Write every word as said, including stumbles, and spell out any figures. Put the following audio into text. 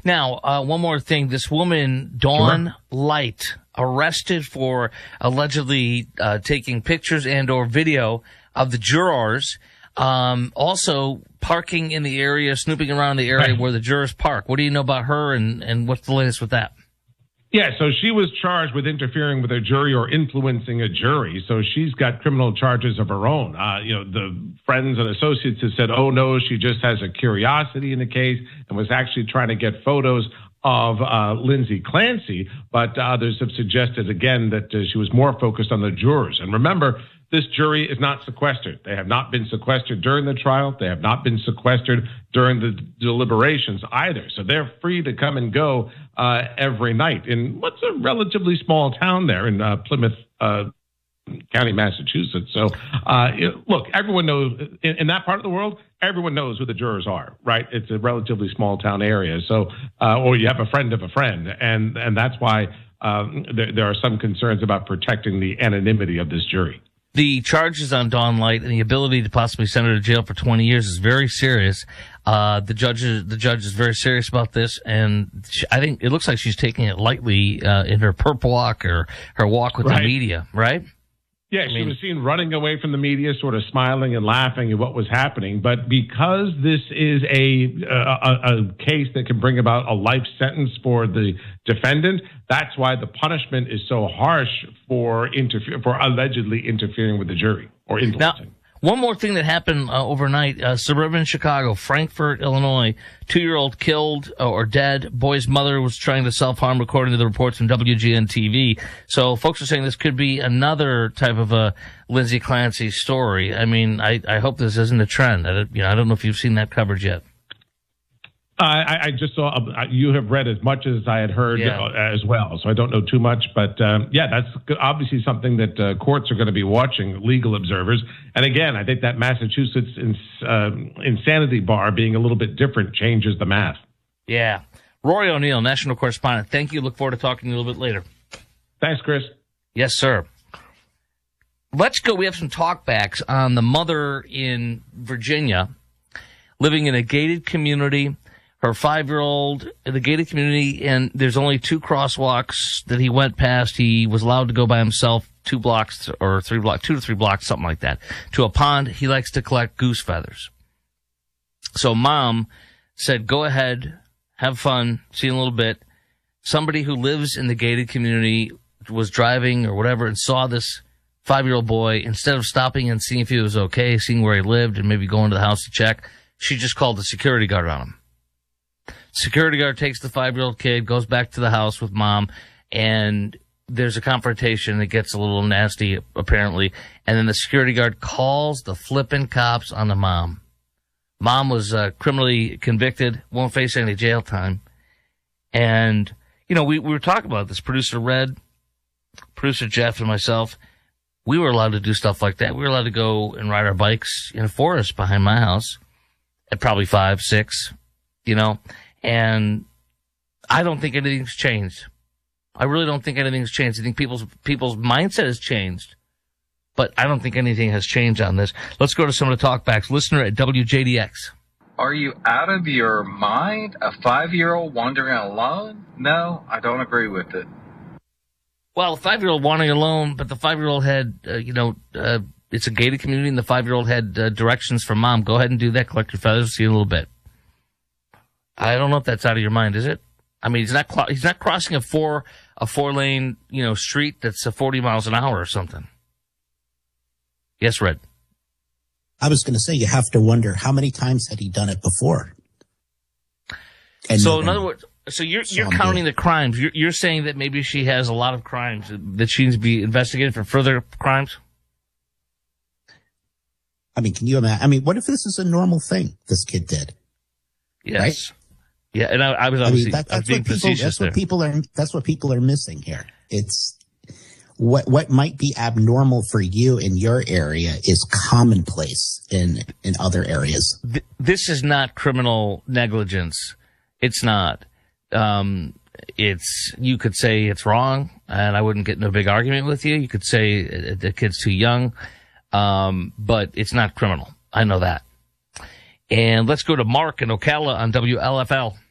Now, uh, one more thing. This woman, Dawn sure. Light, arrested for allegedly uh, taking pictures and or video of the jurors, um, also parking in the area, snooping around the area right. where the jurors park. What do you know about her, and, and what's the latest with that? Yeah, so she was charged with interfering with a jury or influencing a jury. So she's got criminal charges of her own. Uh, you know, the friends and associates have said, oh, no, she just has a curiosity in the case and was actually trying to get photos of uh, Lindsay Clancy. But others have suggested, again, that uh, she was more focused on the jurors. And remember, this jury is not sequestered. They have not been sequestered during the trial. They have not been sequestered during the deliberations either. So they're free to come and go uh, every night in what's a relatively small town there in uh, Plymouth uh, County, Massachusetts. So, uh, look, everyone knows in, in that part of the world, everyone knows who the jurors are, right? It's a relatively small town area. So, uh, or you have a friend of a friend. And, and that's why um, there, there are some concerns about protecting the anonymity of this jury. The charges on Dawn Light and the ability to possibly send her to jail for twenty years is very serious. Uh, the judge is, the judge is very serious about this, and she, I think it looks like she's taking it lightly uh, in her perp walk or her walk with right. the media, right? Yeah, I she mean, was seen running away from the media, sort of smiling and laughing at what was happening. But because this is a, a, a case that can bring about a life sentence for the defendant, that's why the punishment is so harsh for interfe- for allegedly interfering with the jury or influencing. Now, one more thing that happened uh, overnight, uh, suburban Chicago, Frankfort, Illinois, two-year-old killed uh, or dead. Boy's mother was trying to self-harm, according to the reports from W G N T V. So folks are saying this could be another type of a Lindsay Clancy story. I mean, I, I hope this isn't a trend. I, you know, I don't know if you've seen that coverage yet. I, I just saw, uh, you have read as much as I had heard yeah. uh, as well, so I don't know too much. But, um, yeah, that's obviously something that uh, courts are going to be watching, legal observers. And, again, I think that Massachusetts ins- uh, insanity bar being a little bit different changes the math. Yeah. Rory O'Neill, national correspondent. Thank you. Look forward to talking to you a little bit later. Thanks, Chris. Yes, sir. Let's go. We have some talkbacks on the mother in Virginia living in a gated community. Her five-year-old in the gated community, and there's only two crosswalks that he went past. He was allowed to go by himself two blocks or three blocks, two to three blocks, something like that, to a pond. He likes to collect goose feathers. So mom said, go ahead, have fun, see you in a little bit. Somebody who lives in the gated community was driving or whatever and saw this five-year-old boy. Instead of stopping and seeing if he was okay, seeing where he lived and maybe going to the house to check, she just called the security guard on him. Security guard takes the five-year-old kid, goes back to the house with mom, and there's a confrontation that gets a little nasty, apparently. And then the security guard calls the flippin' cops on the mom. Mom was uh, criminally convicted, won't face any jail time. And, you know, we, we were talking about this. Producer Red, producer Jeff, and myself, we were allowed to do stuff like that. We were allowed to go and ride our bikes in a forest behind my house at probably five, six, you know. And I don't think anything's changed. I really don't think anything's changed. I think people's people's mindset has changed. But I don't think anything has changed on this. Let's go to some of the talkbacks. Listener at W J D X. Are you out of your mind? A five-year-old wandering alone? No, I don't agree with it. Well, a five-year-old wandering alone, but the five-year-old had, uh, you know, uh, it's a gated community, and the five-year-old had uh, directions from mom. Go ahead and do that. Collect your feathers. See you in a little bit. I don't know if that's out of your mind, is it? I mean, he's not cl- he's not crossing a four a four lane you know street that's a forty miles an hour or something. Yes, Red. I was going to say you have to wonder how many times had he done it before. And so, in other words, so you're you're counting the crimes. You're you're saying that maybe she has a lot of crimes that she needs to be investigated for further crimes. I mean, can you imagine? I mean, what if this is a normal thing this kid did? Yes. Right? Yeah, and I, I was obviously I mean, that, I was being people, facetious that's there. What people are, that's what people are missing here. It's what what might be abnormal for you in your area is commonplace in in other areas. Th- this is not criminal negligence. It's not. Um, it's you could say it's wrong, and I wouldn't get in a big argument with you. You could say the kid's too young, um, but it's not criminal. I know that. And let's go to Mark in Ocala on W L F L.